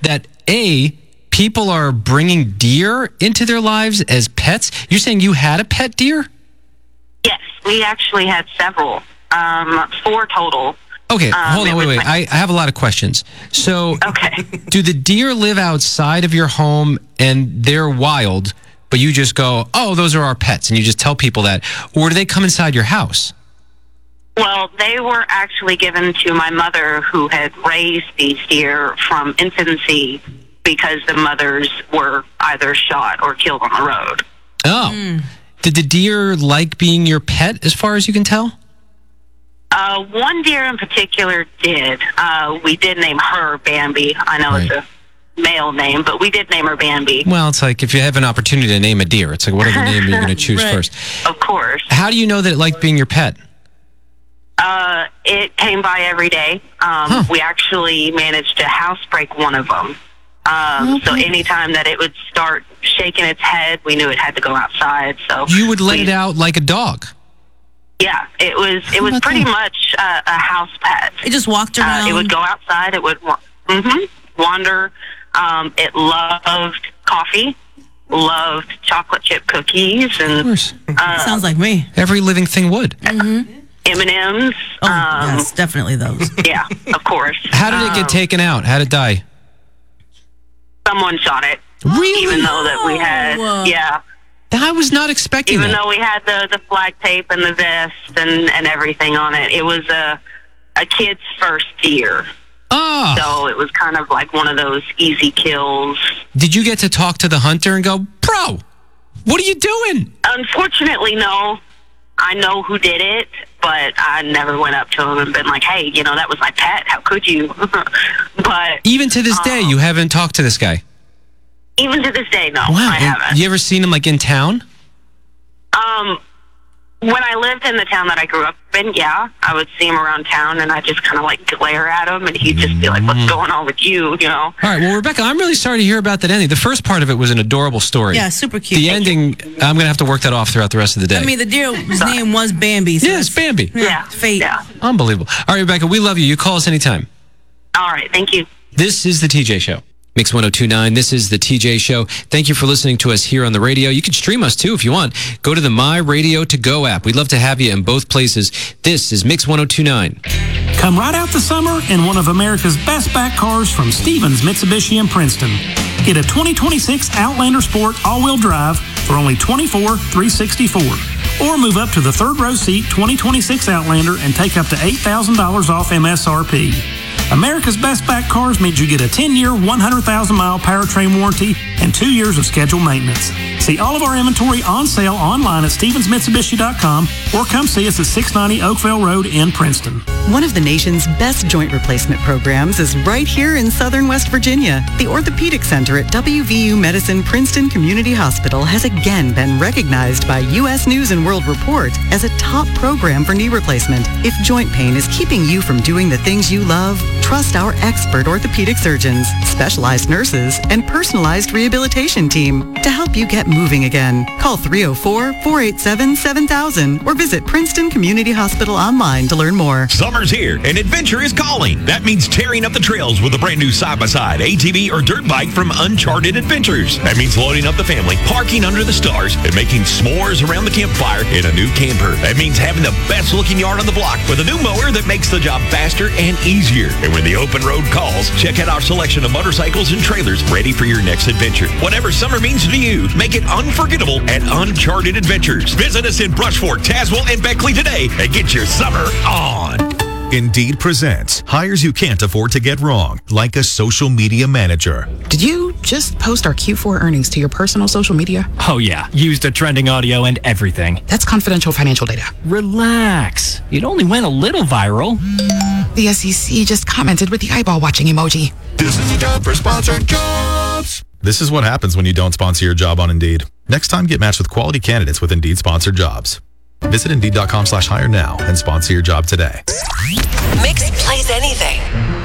that people are bringing deer into their lives as pets. You're saying you had a pet deer? Yes, we actually had several, 4 total. Okay, hold on, wait. I have a lot of questions. So, do the deer live outside of your home and they're wild, but you just go, oh, those are our pets, and you just tell people that? Or do they come inside your house? Well, they were actually given to my mother, who had raised these deer from infancy because the mothers were either shot or killed on the road. Oh. Did the deer like being your pet, as far as you can tell? One deer in particular did. We did name her Bambi. I know it's a male name, but we did name her Bambi. Well, it's like if you have an opportunity to name a deer, it's like, what other name are you going to choose first? Of course. How do you know that it liked being your pet? It came by every day. We actually managed to housebreak one of them. So anytime that it would start shaking its head, we knew it had to go outside. So you would let it out like a dog? Yeah, it was pretty much a house pet. It just walked around. It would go outside. It would wander. It loved coffee, loved chocolate chip cookies, and sounds like me. Every living thing would. M&Ms. Oh, yes, definitely those. Yeah, of course. How did it get taken out? How did it die? Someone shot it. Really? Even though that we had, I was not expecting Even though we had the flag tape and the vest and everything on it, it was a kid's first deer. Oh. So it was kind of like one of those easy kills. Did you get to talk to the hunter and go, bro, what are you doing? Unfortunately, no. I know who did it, but I never went up to him and been like, hey, that was my pet. How could you? But even to this day, you haven't talked to this guy? Even to this day, no, wow. I haven't. You ever seen him, like, in town? When I lived in the town that I grew up in, I would see him around town, and I just kind of, like, glare at him, and he'd just be like, what's going on with you, All right, well, Rebecca, I'm really sorry to hear about that ending. The first part of it was an adorable story. Yeah, super cute. The ending, I'm going to have to work that off throughout the rest of the day. I mean, the deer's name was Bambi. So it's Bambi. Yeah. Fate. Yeah. Unbelievable. All right, Rebecca, we love you. You call us anytime. All right, thank you. This is the TJ Show. Mix 102.9. This is the TJ Show. Thank you for listening to us here on the radio. You can stream us too if you want. Go to the My Radio To Go app. We'd love to have you in both places. This is Mix 102.9. Come right out the summer in one of America's best back cars from Stevens Mitsubishi in Princeton. Get a 2026 Outlander Sport all-wheel drive for only $24,364. Or move up to the third row seat 2026 Outlander and take up to $8,000 off MSRP. America's Best Back Cars means you get a 10-year, 100,000-mile powertrain warranty and 2 years of scheduled maintenance. See all of our inventory on sale online at StevensMitsubishi.com or come see us at 690 Oakville Road in Princeton. One of the nation's best joint replacement programs is right here in Southern West Virginia. The Orthopedic Center at WVU Medicine Princeton Community Hospital has again been recognized by U.S. News and World Report as a top program for knee replacement. If joint pain is keeping you from doing the things you love, trust our expert orthopedic surgeons, specialized nurses, and personalized rehabilitation team to help you get moving again. Call 304-487-7000 or visit Princeton Community Hospital online to learn more. Summer's here and adventure is calling. That means tearing up the trails with a brand new side-by-side, ATV, or dirt bike from Uncharted Adventures. That means loading up the family, parking under the stars, and making s'mores around the campfire in a new camper. That means having the best-looking yard on the block with a new mower that makes the job faster and easier. And when the open road calls, check out our selection of motorcycles and trailers ready for your next adventure. Whatever summer means to you, make it unforgettable at Uncharted Adventures. Visit us in Brushford, Tazewell, and Beckley today and get your summer on. Indeed presents hires you can't afford to get wrong, like a social media manager. Did you just post our Q4 earnings to your personal social media? Oh yeah, used a trending audio and everything. That's confidential financial data. Relax. It only went a little viral. The SEC just commented with the eyeball watching emoji. This is the job for sponsored jobs. This is what happens when you don't sponsor your job on Indeed. Next time, get matched with quality candidates with Indeed sponsored jobs. Visit Indeed.com/hire now and sponsor your job today. Mix plays anything.